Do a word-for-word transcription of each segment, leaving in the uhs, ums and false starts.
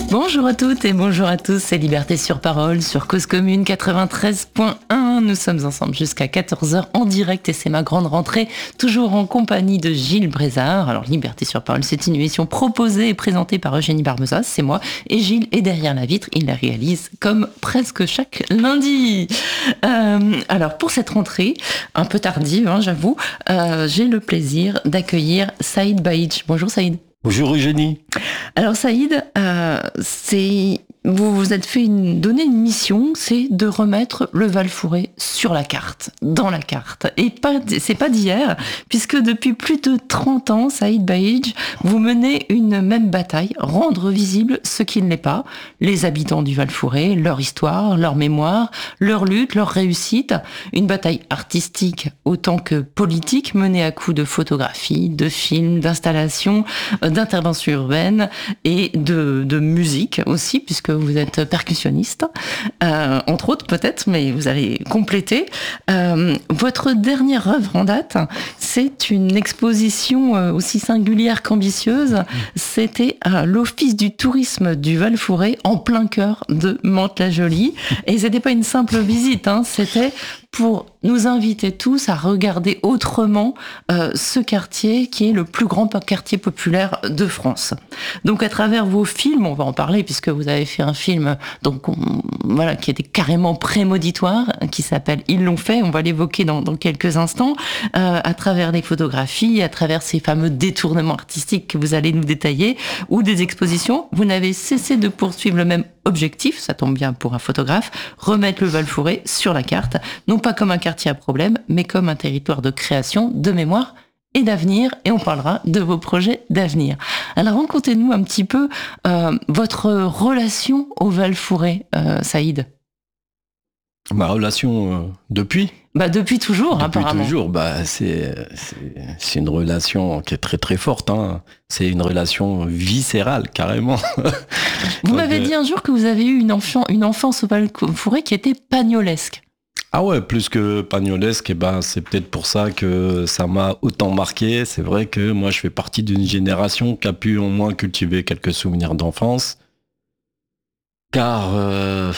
Bonjour à toutes et bonjour à tous, c'est Liberté sur Parole sur Cause Commune quatre-vingt-treize point un. Nous sommes ensemble jusqu'à quatorze heures en direct et c'est ma grande rentrée, toujours en compagnie de Gilles Brézard. Alors Liberté sur Parole, c'est une émission proposée et présentée par Eugénie Barmezas, c'est moi, et Gilles est derrière la vitre, il la réalise comme presque chaque lundi. Euh, alors pour cette rentrée, un peu tardive, hein, j'avoue, euh, j'ai le plaisir d'accueillir Saïd Baïdj. Bonjour Saïd. Bonjour Eugénie. Alors Saïd, euh, c'est vous vous êtes fait une, donner une mission, c'est de remettre le Val-Fouré sur la carte, dans la carte. Et pas, c'est pas d'hier, puisque depuis plus de trente ans, Saïd Baïdj, vous menez une même bataille, rendre visible ce qui ne l'est pas, les habitants du Val-Fouré, leur histoire, leur mémoire, leur lutte, leur réussite. Une bataille artistique autant que politique, menée à coups de photographie, de films, d'installations, d'interventions urbaines et de, de musique aussi, puisque vous êtes percussionniste, euh, entre autres peut-être, mais vous allez compléter. Euh, votre dernière œuvre en date, c'est une exposition euh, aussi singulière qu'ambitieuse. C'était à l'Office du tourisme du Val-Fouré, en plein cœur de Mantes-la-Jolie. Et c'était pas une simple visite, hein, c'était pour nous inviter tous à regarder autrement euh, ce quartier qui est le plus grand quartier populaire de France. Donc à travers vos films, on va en parler puisque vous avez fait un film donc on, voilà qui était carrément prémonitoire, qui s'appelle Ils l'ont fait. On va l'évoquer dans, dans quelques instants. Euh, à travers les photographies, à travers ces fameux détournements artistiques que vous allez nous détailler, ou des expositions, vous n'avez cessé de poursuivre le même objectif, ça tombe bien pour un photographe, remettre le Val-Fouré sur la carte, non pas comme un quartier à problème, mais comme un territoire de création, de mémoire et d'avenir, et on parlera de vos projets d'avenir. Alors racontez-nous un petit peu euh, votre relation au Val-Fouré, euh, Saïd. Ma relation euh, depuis Bah depuis toujours, depuis apparemment. Depuis toujours, bah c'est, c'est c'est une relation qui est très très forte. Hein. C'est une relation viscérale carrément. Vous m'avez dit un jour que vous avez eu une, enfant, une enfance au Val-Fouré qui était pagnolesque. Ah ouais, plus que pagnolesque, et ben c'est peut-être pour ça que ça m'a autant marqué. C'est vrai que moi je fais partie d'une génération qui a pu au moins cultiver quelques souvenirs d'enfance. Car euh,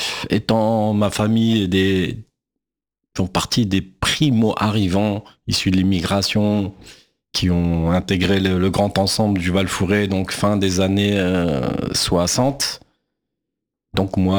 étant ma famille des font partie des primo-arrivants issus de l'immigration qui ont intégré le, le grand ensemble du Val-Fouré, donc fin des années euh, soixante. Donc moi,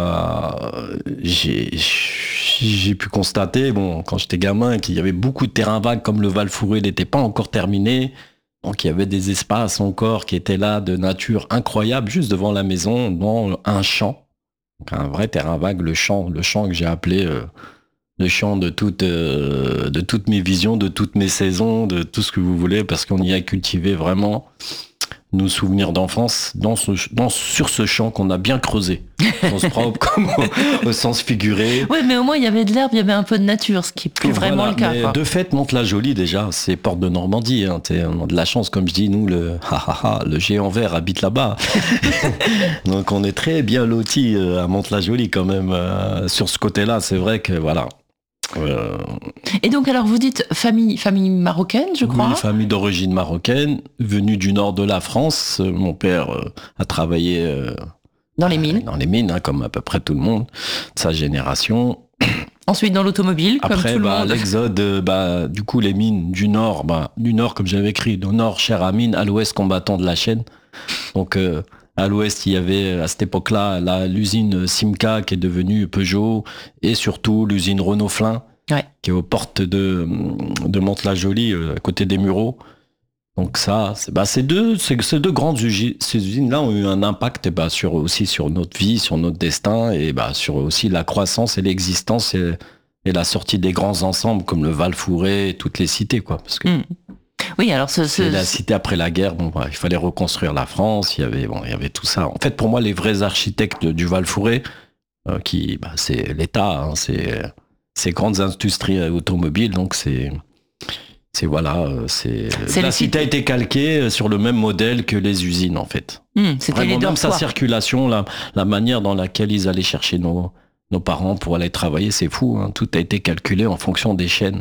euh, j'ai, j'ai pu constater, bon, quand j'étais gamin, qu'il y avait beaucoup de terrains vagues, comme le Val-Fouré n'était pas encore terminé. Donc il y avait des espaces encore qui étaient là de nature incroyable, juste devant la maison, dans un champ. Donc un vrai terrain vague, le champ, le champ que j'ai appelé euh, le champ de toutes, euh, de toutes mes visions, de toutes mes saisons, de tout ce que vous voulez, parce qu'on y a cultivé vraiment nos souvenirs d'enfance dans ce, dans, sur ce champ qu'on a bien creusé, au sens propre comme au, au sens figuré. Oui, mais au moins il y avait de l'herbe, il y avait un peu de nature, ce qui n'est plus voilà, vraiment le cas. Mais quoi. De fait, Mantes-la-Jolie déjà, c'est porte de Normandie. Hein, on a de la chance, comme je dis, nous, le, ha, ha, ha, le géant vert habite là-bas. Donc on est très bien lotis à Mantes-la-Jolie quand même. Euh, sur ce côté-là, c'est vrai que voilà. Euh... Et donc alors vous dites famille, famille marocaine, je crois. Oui, famille d'origine marocaine, venue du nord de la France. Mon père euh, a travaillé euh, dans les mines, euh, dans les mines, hein, comme à peu près tout le monde de sa génération. Ensuite dans l'automobile, Après, comme tout le bah, monde. L'exode, bah, du coup les mines du nord, bah, du nord comme j'avais écrit, du nord cher à mine, à l'ouest combattant de la chaîne. Donc euh, à l'ouest, il y avait à cette époque-là la, l'usine Simca qui est devenue Peugeot et surtout l'usine Renault-Flin ouais. qui est aux portes de, de Mantes-la-Jolie, à côté des Mureaux. Donc ça, c'est, bah, ces, deux, ces, ces deux grandes usines, ces usines-là ont eu un impact et bah, sur, aussi sur notre vie, sur notre destin et bah, sur aussi la croissance et l'existence et, et la sortie des grands ensembles comme le Val-Fouré et toutes les cités. Quoi, parce que, mmh. Oui, alors ce, ce... c'est la cité après la guerre. Bon, bah, il fallait reconstruire la France. Il y avait, bon, il y avait tout ça. En fait, pour moi, les vrais architectes du Val-Fouré, euh, qui, bah, c'est l'État, hein, c'est ces grandes industries automobiles. Donc c'est, c'est voilà, c'est, c'est la cité a été calquée sur le même modèle que les usines en fait. Mmh, c'était Vraiment, les même sa circulation, la, la manière dans laquelle ils allaient chercher nos nos parents pour aller travailler, c'est fou. Hein, tout a été calculé en fonction des chaînes.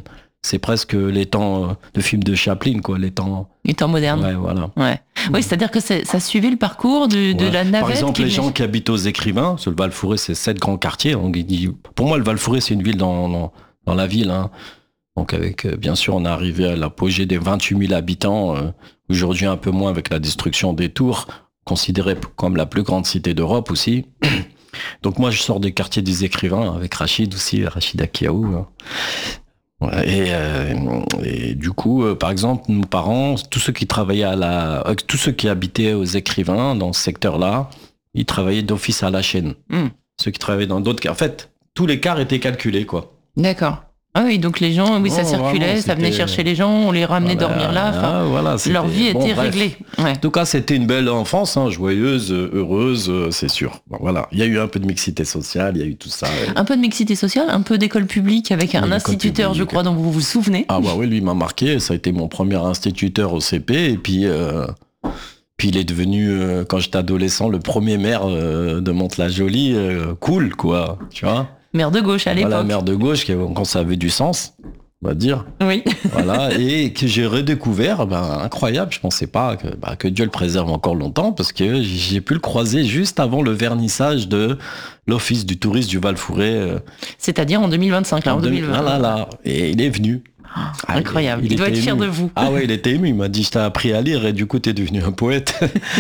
c'est presque les temps euh, de films de Chaplin, quoi, les temps... Les temps modernes. Ouais, voilà. Ouais. Oui, c'est-à-dire que c'est, ça suivait le parcours de, de Ouais. la navette. Par exemple, les venait... gens qui habitent aux Écrivains, parce que le Val-Fouré, c'est sept grands quartiers. Donc, il dit, pour moi, le Val-Fouré, c'est une ville dans, dans, dans la ville. Hein. Donc, avec, euh, bien sûr, on est arrivé à l'apogée des vingt-huit mille habitants. Euh, aujourd'hui, un peu moins avec la destruction des tours, considérée comme la plus grande cité d'Europe aussi. Donc, moi, je sors des quartiers des Écrivains, avec Rachid aussi, Rachid Akiaou. Hein. Et, euh, et du coup, euh, par exemple, nos parents, tous ceux qui travaillaient à la, euh, tous ceux qui habitaient aux Écrivains dans ce secteur-là, ils travaillaient d'office à la chaîne. Mm. Ceux qui travaillaient dans d'autres, en fait, tous les quarts étaient calculés, quoi. D'accord. Ah oui, donc les gens, oui, ça oh, circulait, vraiment, ça venait chercher les gens, on les ramenait voilà, dormir là. Enfin, ah, voilà, leur vie bon, était bref. réglée. Ouais. En tout cas, c'était une belle enfance, hein, joyeuse, heureuse, c'est sûr. Bon, voilà, il y a eu un peu de mixité sociale, il y a eu tout ça. Et... Un peu de mixité sociale, un peu d'école publique avec un instituteur, publique. Je crois, dont vous vous souvenez. Ah bah oui, lui m'a marqué. Ça a été mon premier instituteur au C P, et puis. Euh... Puis il est devenu, euh, quand j'étais adolescent, le premier maire euh, de Mantes-la-Jolie, euh, cool, quoi, tu vois. Maire de gauche à l'époque. Voilà, maire de gauche, quand ça avait du sens, on va dire. Oui. Voilà, et que j'ai redécouvert, ben, incroyable, je pensais pas que, ben, que Dieu le préserve encore longtemps, parce que j'ai pu le croiser juste avant le vernissage de l'Office du tourisme du Val-Fouré. Euh, C'est-à-dire en deux mille vingt-cinq, là, en, en deux mille vingt. Là, là, là, et il est venu. Ah, incroyable, il, il, il doit être fier ému. de vous. Ah ouais, il était ému, il m'a dit je t'ai appris à lire et du coup t'es devenu un poète.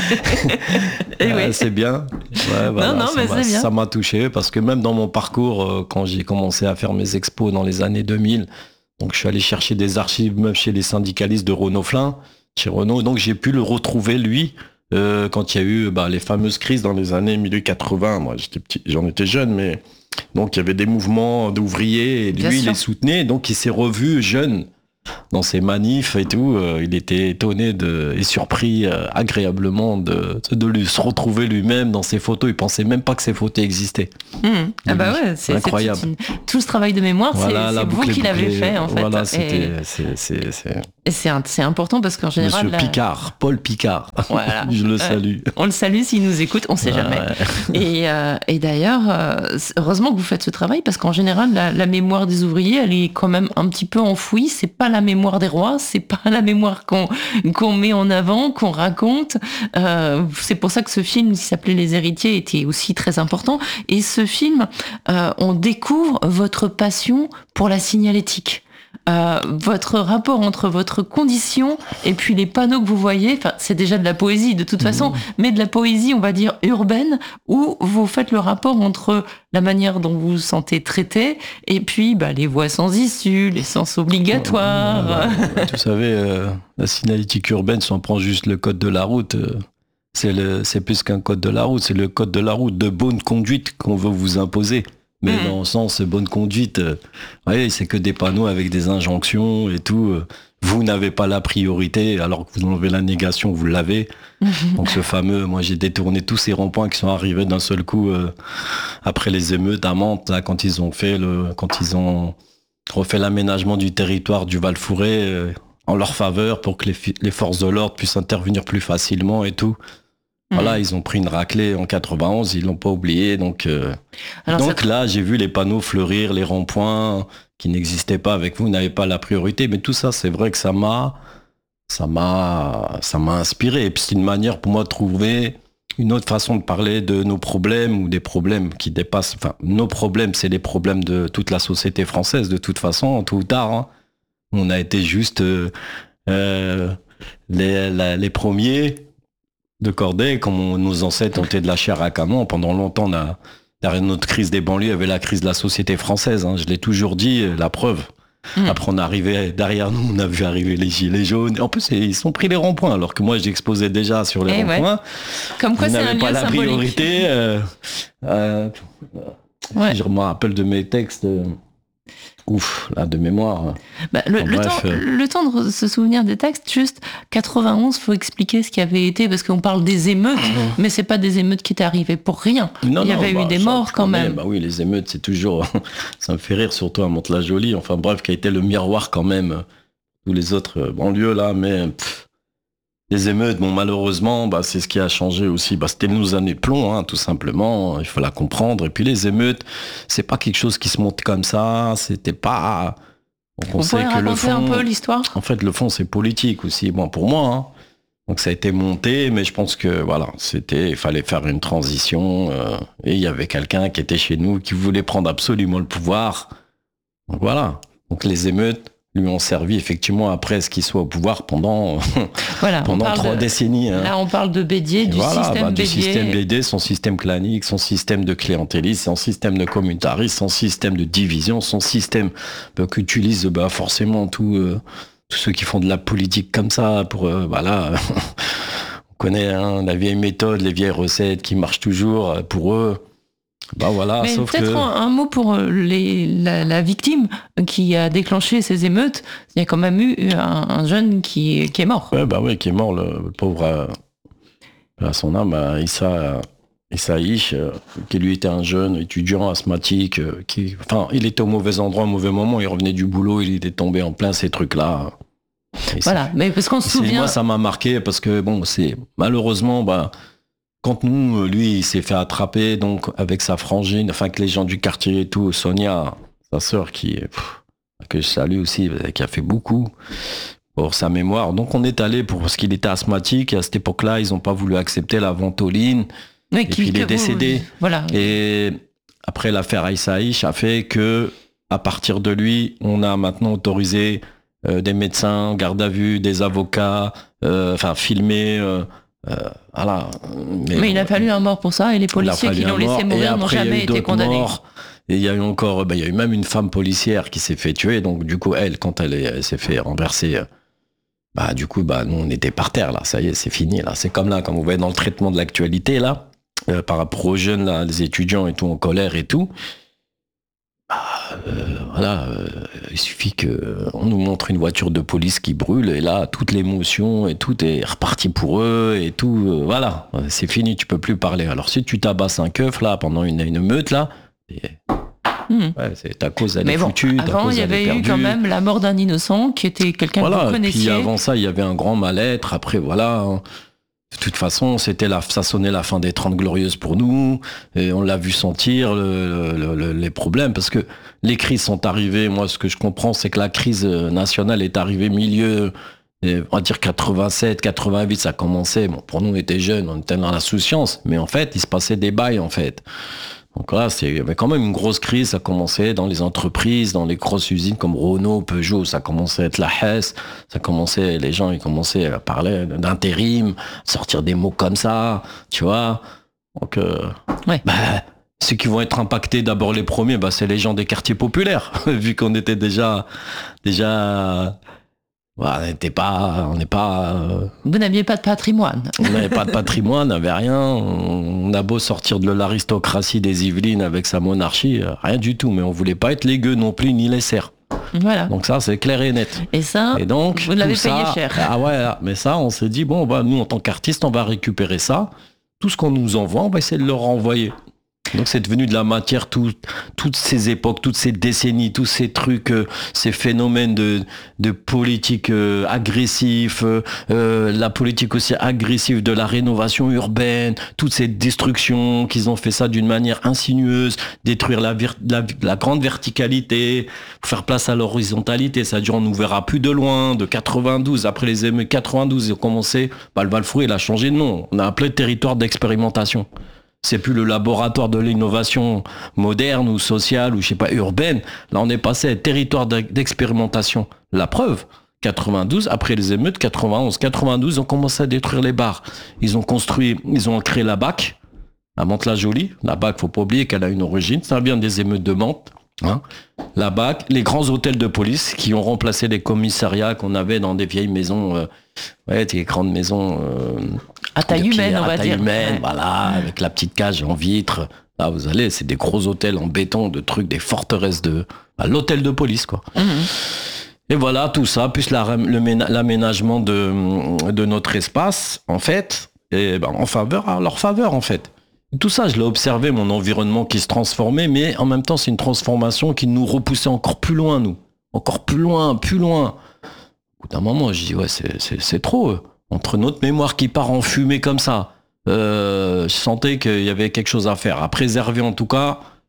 et ouais, oui. C'est bien. Ouais, voilà, non, non, ça mais m'a, c'est bien. Ça m'a touché parce que même dans mon parcours, euh, quand j'ai commencé à faire mes expos dans les années deux mille, donc je suis allé chercher des archives même chez les syndicalistes de Renault-Flin, chez Renault, donc j'ai pu le retrouver lui euh, quand il y a eu bah, les fameuses crises dans les années mille huit cent quatre-vingts. Moi j'étais petit, j'en étais jeune, mais... Donc il y avait des mouvements d'ouvriers et lui, il les soutenait. Donc il s'est revu jeune dans ses manifs et tout. Euh, il était étonné de, et surpris euh, agréablement de, de lui, se retrouver lui-même dans ses photos. Il pensait même pas que ces photos existaient. Mmh. Ah bah ouais, c'est incroyable. C'est une... Tout ce travail de mémoire, voilà, c'est, c'est vous qui l'avez fait en fait. Voilà, c'était, et... c'est, c'est, c'est... Et c'est, un, c'est important parce qu'en général... Monsieur la... Picard, Paul Picard, voilà. Je le salue. Euh, on le salue s'il nous écoute, on sait ouais. jamais. Et, euh, et d'ailleurs, euh, heureusement que vous faites ce travail parce qu'en général, la, la mémoire des ouvriers, elle est quand même un petit peu enfouie. C'est pas la mémoire des rois, c'est pas la mémoire qu'on, qu'on met en avant, qu'on raconte. Euh, c'est pour ça que ce film qui s'appelait Les Héritiers était aussi très important. Et ce film, euh, on découvre votre passion pour la signalétique. Euh, votre rapport entre votre condition et puis les panneaux que vous voyez, enfin, c'est déjà de la poésie de toute mmh. façon, mais de la poésie, on va dire, urbaine, où vous faites le rapport entre la manière dont vous vous sentez traité et puis bah, les voies sans issue, les sens obligatoires. Bah, bah, vous savez, euh, la signalétique urbaine, si on prend juste le code de la route, euh, c'est, le, c'est plus qu'un code de la route, c'est le code de la route de bonne conduite qu'on veut vous imposer. Mais mmh. dans le sens bonne conduite, euh, ouais, c'est que des panneaux avec des injonctions et tout. Euh, vous n'avez pas la priorité, alors que vous enlevez la négation, vous l'avez. Mmh. Donc ce fameux, moi j'ai détourné tous ces ronds-points qui sont arrivés d'un seul coup euh, après les émeutes à Mantes, là, quand ils ont fait le, quand ils ont refait l'aménagement du territoire du Val-Fouré euh, en leur faveur pour que les, les forces de l'ordre puissent intervenir plus facilement et tout. Voilà, ils ont pris une raclée en quatre-vingt-onze, ils l'ont pas oublié. Donc, euh, donc ça... là, j'ai vu les panneaux fleurir, les ronds-points qui n'existaient pas avec vous, n'avaient pas la priorité. Mais tout ça, c'est vrai que ça m'a, ça m'a, ça m'a inspiré. Et puis c'est une manière pour moi de trouver une autre façon de parler de nos problèmes ou des problèmes qui dépassent. Enfin, nos problèmes, c'est les problèmes de toute la société française, de toute façon, tôt ou tard. Hein. On a été juste euh, euh, les, la, les premiers. De cordée, comme nos ancêtres ont été de la chair à canon. Pendant longtemps, on a, derrière notre crise des banlieues, il y avait la crise de la société française. Hein. Je l'ai toujours dit, la preuve. Mmh. Après, on arrivait derrière nous, on a vu arriver les gilets jaunes. En plus, ils sont pris les ronds-points, alors que moi, j'exposais déjà sur les Et ronds-points. Ouais. Comme quoi, vous c'est n'avez un pas lien la symbolique. priorité. Euh, euh, ouais. Je me rappelle de mes textes. Euh, Ouf, là, de mémoire. Bah, le, enfin, le, bref, temps, euh... le temps de se souvenir des textes, juste quatre-vingt-onze, faut expliquer ce qui avait été, parce qu'on parle des émeutes, mmh. mais c'est pas des émeutes qui étaient arrivées pour rien. Non, Il y non, avait bah, eu des morts quand même. Bah oui, les émeutes, c'est toujours... ça me fait rire, surtout à Mantes-la-Jolie, enfin bref, qui a été le miroir quand même, tous les autres banlieues là, mais... Pff, les émeutes, bon, malheureusement, bah, c'est ce qui a changé aussi. Bah, c'était nos années plomb, hein, tout simplement. Il faut la comprendre. Et puis les émeutes, c'est pas quelque chose qui se monte comme ça. C'était pas... Donc on Vous sait pouvez que raconter le fond, un peu l'histoire ? En fait, le fond, c'est politique aussi. Bon, pour moi, hein. Donc ça a été monté, mais je pense que voilà, c'était, il fallait faire une transition. Euh, et il y avait quelqu'un qui était chez nous qui voulait prendre absolument le pouvoir. Donc voilà. Donc les émeutes lui ont servi effectivement après ce qu'il soit au pouvoir pendant, voilà, pendant trois de, décennies. Hein. Là, on parle de Bédier, du voilà, système bah, Bédier. Du système Bédier, son système clanique, son système de clientélisme, son système de communautarisme, son système de division, son système bah, qu'utilisent bah, forcément tous euh, tous ceux qui font de la politique comme ça. Pour euh, voilà, on connaît hein, la vieille méthode, les vieilles recettes qui marchent toujours pour eux. Bah voilà, mais sauf peut-être que... un, un mot pour les, la, la victime qui a déclenché ces émeutes. Il y a quand même eu un, un jeune qui, qui est mort. Ouais, bah ouais, qui est mort, le, le pauvre, euh, à son âme, à Issa, Issa Ish, euh, qui lui était un jeune étudiant asthmatique, euh, qui, enfin, il était au mauvais endroit, au mauvais moment, il revenait du boulot, il était tombé en plein ces trucs-là. Et voilà, mais parce qu'on se souvient... Moi, ça m'a marqué, parce que, bon, c'est malheureusement... bah quand nous, lui, il s'est fait attraper donc avec sa frangine, enfin que les gens du quartier et tout, Sonia, sa sœur qui, pff, que je salue aussi, qui a fait beaucoup pour sa mémoire. Donc on est allé pour parce qu'il était asthmatique et à cette époque-là, ils n'ont pas voulu accepter la ventoline. Oui, et puis il est décédé. Vous... Voilà. Et après l'affaire Issa Ish a fait que à partir de lui, on a maintenant autorisé euh, des médecins, garde à vue, des avocats, euh, enfin filmer. Euh, Euh, voilà. Mais, mais il a fallu un mort pour ça et les policiers qui l'ont laissé mourir n'ont jamais été condamnés. Morts. Et il y a eu encore, ben, il y a eu même une femme policière qui s'est fait tuer. Donc du coup, elle, quand elle, est, elle s'est fait renverser, bah du coup, bah nous on était par terre là. Ça y est, c'est fini là. C'est comme là, comme vous voyez dans le traitement de l'actualité là, euh, par rapport aux jeunes là, les étudiants et tout en colère et tout. Bah, euh, voilà, euh, il suffit qu'on nous montre une voiture de police qui brûle et là, toute l'émotion et tout est reparti pour eux et tout, euh, voilà, c'est fini, tu peux plus parler. Alors si tu tabasses un keuf là pendant une, une meute là, et, mmh. ouais, c'est ta cause elle est bon, foutue. Avant, il y avait eu quand même la mort d'un innocent qui était quelqu'un voilà, que vous connaissiez. Puis avant ça, il y avait un grand mal-être. Après, voilà. Hein. De toute façon, c'était la, ça sonnait la fin des Trente Glorieuses pour nous, et on l'a vu sentir le, le, le, les problèmes, parce que les crises sont arrivées. Moi, ce que je comprends, c'est que la crise nationale est arrivée milieu, on va dire quatre-vingt-sept, quatre-vingt-huit, ça commençait. Bon, pour nous, on était jeunes, on était dans l'insouciance, mais en fait, il se passait des bails, en fait. Donc là, c'est, il y avait quand même une grosse crise, ça commençait dans les entreprises, dans les grosses usines comme Renault, Peugeot, ça commençait à être la Hess, ça commençait, les gens, ils commençaient à parler d'intérim, sortir des mots comme ça, tu vois. Donc, euh, ouais. bah, ceux qui vont être impactés d'abord les premiers, bah, c'est les gens des quartiers populaires, vu qu'on était déjà, déjà, bah, on n'était pas, on n'est pas. Euh, Vous n'aviez pas de patrimoine. On n'avait pas de patrimoine, on n'avait rien. On a beau sortir de l'aristocratie des Yvelines avec sa monarchie, rien du tout. Mais on voulait pas être les gueux non plus, ni les serfs. Voilà. Donc ça, c'est clair et net. Et ça, et donc, vous l'avez payé ça, cher. Ah ouais, mais ça, on s'est dit, bon, bah, nous, en tant qu'artistes, on va récupérer ça. Tout ce qu'on nous envoie, on va essayer de le renvoyer. Donc c'est devenu de la matière, tout, toutes ces époques, toutes ces décennies, tous ces trucs, euh, ces phénomènes de, de politique euh, agressif, euh, la politique aussi agressive de la rénovation urbaine, toutes ces destructions, qu'ils ont fait ça d'une manière insinueuse, détruire la, la, la grande verticalité, faire place à l'horizontalité, c'est-à-dire on nous verra plus de loin, de quatre-vingt-douze, après les émeutes quatre-vingt-douze, ils ont commencé, bah, le Val-Fouré, il a changé de nom, on a appelé territoire d'expérimentation. C'est plus le laboratoire de l'innovation moderne ou sociale ou je sais pas urbaine. Là, on est passé à territoire d'expérimentation. La preuve, quatre-vingt-douze, après les émeutes, quatre-vingt-onze, quatre-vingt-douze, ils ont commencé à détruire les bars. Ils ont construit, ils ont créé la B A C, à Mantes-la-Jolie. La B A C, faut pas oublier qu'elle a une origine. Ça vient des émeutes de Mantes. Hein. La B A C, les grands hôtels de police qui ont remplacé les commissariats qu'on avait dans des vieilles maisons, euh, ouais, des grandes maisons. Euh, À taille humaine, on va dire. À taille humaine, ouais. voilà, avec la petite cage en vitre. Là, vous allez, c'est des gros hôtels en béton, de trucs, des forteresses de... Bah, l'hôtel de police, quoi. Mm-hmm. Et voilà, tout ça, plus la, le, l'aménagement de, de notre espace, en fait, et ben, en faveur, à leur faveur, en fait. Tout ça, je l'ai observé, mon environnement qui se transformait, mais en même temps, c'est une transformation qui nous repoussait encore plus loin, nous. Encore plus loin, plus loin. Au bout d'un moment, je dis, ouais, c'est, c'est, c'est trop... Entre notre mémoire qui part en fumée comme ça, euh, je sentais qu'il y avait quelque chose à faire, à préserver en tout cas,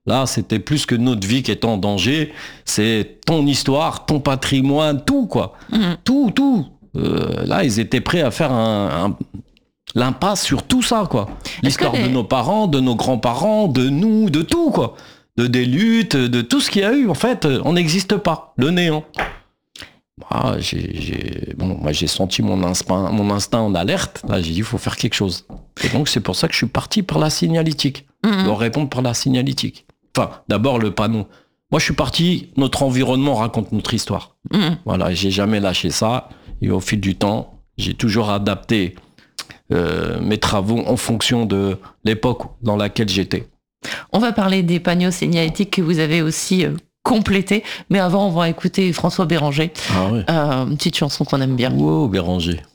Là, c'était plus que notre vie qui est en danger. C'est ton histoire, ton patrimoine, tout, quoi. Mmh. Tout, tout. Euh, là, ils étaient prêts à faire un, un, l'impasse sur tout ça, quoi. L'histoire les... de nos parents, de nos grands-parents, de nous, de tout, quoi. De des luttes, de tout ce qu'il y a eu. En fait, on n'existe pas. Le néant. Ah, j'ai, j'ai, bon, moi, j'ai senti mon instinct, mon instinct en alerte. Là, j'ai dit, il faut faire quelque chose. Et donc, c'est pour ça que je suis parti par la signalétique. Mmh. Leur répondre par la signalétique. Enfin, d'abord, le panneau. Moi, je suis parti, notre environnement raconte notre histoire. Mmh. Voilà, j'ai jamais lâché ça. Et au fil du temps, j'ai toujours adapté euh, mes travaux en fonction de l'époque dans laquelle j'étais. On va parler des panneaux signalétiques que vous avez aussi euh, complétés. Mais avant, on va écouter François Béranger. Ah oui. euh, une petite chanson qu'on aime bien. Wow, Béranger.